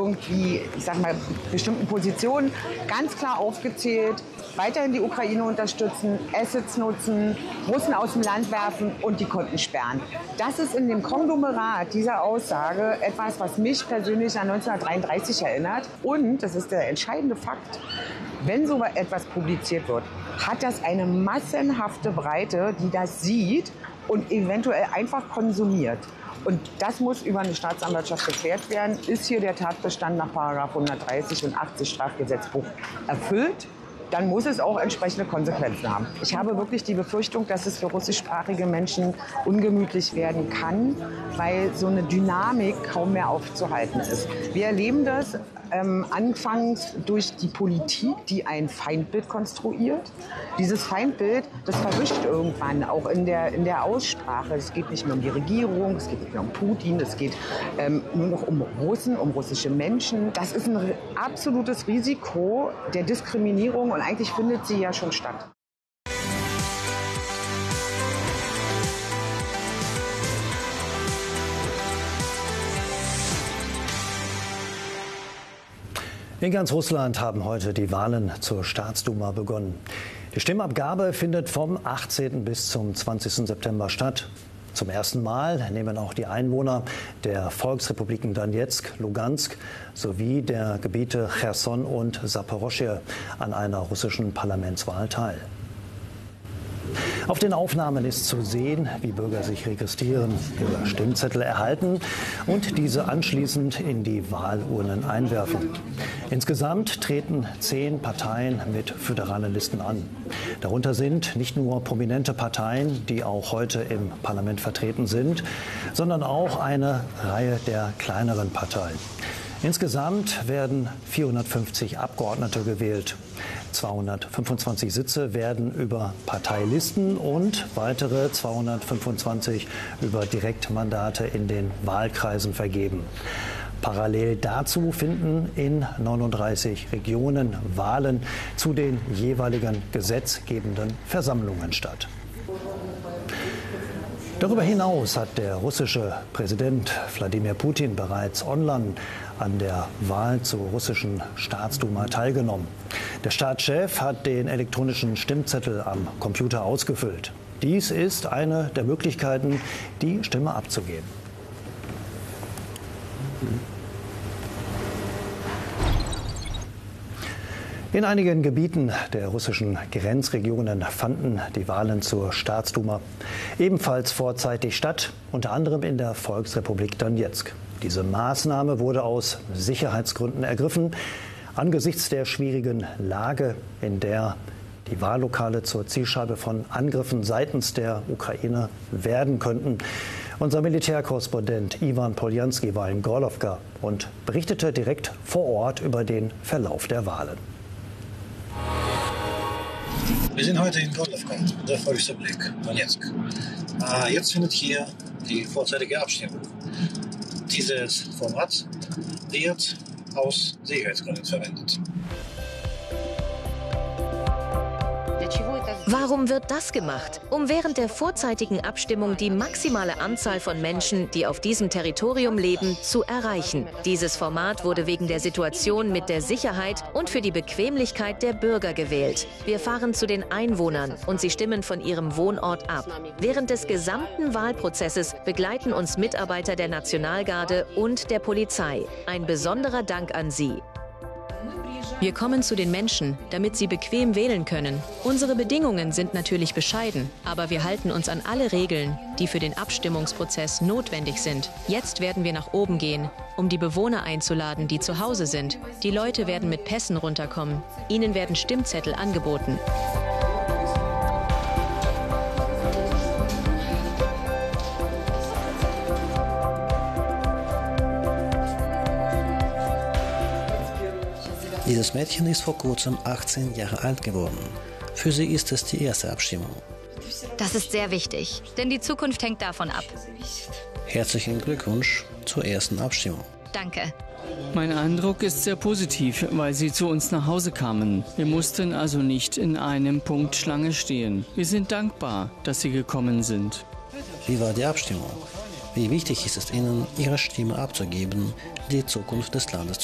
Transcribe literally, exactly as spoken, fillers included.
irgendwie, ich sag mal, bestimmten Positionen ganz klar aufgezählt, weiterhin die Ukraine unterstützen, Assets nutzen, Russen aus dem Land werfen und die Konten sperren. Das ist in dem Konglomerat dieser Aussage etwas, was mich persönlich an neunzehnhundertdreiunddreißig erinnert. Und, das ist der entscheidende Fakt, wenn so etwas publiziert wird, hat das eine massenhafte Breite, die das sieht und eventuell einfach konsumiert. Und das muss über eine Staatsanwaltschaft geklärt werden. Ist hier der Tatbestand nach Paragraph hundertdreißig und achtzig Strafgesetzbuch erfüllt? Dann muss es auch entsprechende Konsequenzen haben. Ich habe wirklich die Befürchtung, dass es für russischsprachige Menschen ungemütlich werden kann, weil so eine Dynamik kaum mehr aufzuhalten ist. Wir erleben das ähm, anfangs durch die Politik, die ein Feindbild konstruiert. Dieses Feindbild, das verwischt irgendwann auch in der, in der Aussprache. Es geht nicht mehr um die Regierung, es geht nicht mehr um Putin, es geht ähm, nur noch um Russen, um russische Menschen. Das ist ein absolutes Risiko der Diskriminierung und eigentlich findet sie ja schon statt. In ganz Russland haben heute die Wahlen zur Staatsduma begonnen. Die Stimmabgabe findet vom achtzehnten bis zum zwanzigsten September statt. Zum ersten Mal nehmen auch die Einwohner der Volksrepubliken Donezk, Lugansk sowie der Gebiete Cherson und Saporoschschja an einer russischen Parlamentswahl teil. Auf den Aufnahmen ist zu sehen, wie Bürger sich registrieren, ihre Stimmzettel erhalten und diese anschließend in die Wahlurnen einwerfen. Insgesamt treten zehn Parteien mit föderalen Listen an. Darunter sind nicht nur prominente Parteien, die auch heute im Parlament vertreten sind, sondern auch eine Reihe der kleineren Parteien. Insgesamt werden vierhundertfünfzig Abgeordnete gewählt. zweihundertfünfundzwanzig Sitze werden über Parteilisten und weitere zweihundertfünfundzwanzig über Direktmandate in den Wahlkreisen vergeben. Parallel dazu finden in neununddreißig Regionen Wahlen zu den jeweiligen gesetzgebenden Versammlungen statt. Darüber hinaus hat der russische Präsident Wladimir Putin bereits online an der Wahl zur russischen Staatsduma teilgenommen. Der Staatschef hat den elektronischen Stimmzettel am Computer ausgefüllt. Dies ist eine der Möglichkeiten, die Stimme abzugeben. In einigen Gebieten der russischen Grenzregionen fanden die Wahlen zur Staatsduma ebenfalls vorzeitig statt, unter anderem in der Volksrepublik Donezk. Diese Maßnahme wurde aus Sicherheitsgründen ergriffen, angesichts der schwierigen Lage, in der die Wahllokale zur Zielscheibe von Angriffen seitens der Ukraine werden könnten. Unser Militärkorrespondent Iwan Poljanski war in Gorlowka und berichtete direkt vor Ort über den Verlauf der Wahlen. Wir sind heute in Gorlowka, der Volksrepublik Donezk. Jetzt findet hier die vorzeitige Abstimmung. Dieses Format wird aus Sicherheitsgründen verwendet. Warum wird das gemacht? Um während der vorzeitigen Abstimmung die maximale Anzahl von Menschen, die auf diesem Territorium leben, zu erreichen. Dieses Format wurde wegen der Situation mit der Sicherheit und für die Bequemlichkeit der Bürger gewählt. Wir fahren zu den Einwohnern und sie stimmen von ihrem Wohnort ab. Während des gesamten Wahlprozesses begleiten uns Mitarbeiter der Nationalgarde und der Polizei. Ein besonderer Dank an Sie. Wir kommen zu den Menschen, damit sie bequem wählen können. Unsere Bedingungen sind natürlich bescheiden, aber wir halten uns an alle Regeln, die für den Abstimmungsprozess notwendig sind. Jetzt werden wir nach oben gehen, um die Bewohner einzuladen, die zu Hause sind. Die Leute werden mit Pässen runterkommen. Ihnen werden Stimmzettel angeboten. Dieses Mädchen ist vor kurzem achtzehn Jahre alt geworden. Für sie ist es die erste Abstimmung. Das ist sehr wichtig, denn die Zukunft hängt davon ab. Herzlichen Glückwunsch zur ersten Abstimmung. Danke. Mein Eindruck ist sehr positiv, weil sie zu uns nach Hause kamen. Wir mussten also nicht in einem Punkt Schlange stehen. Wir sind dankbar, dass sie gekommen sind. Wie war die Abstimmung? Wie wichtig ist es Ihnen, Ihre Stimme abzugeben, die Zukunft des Landes zu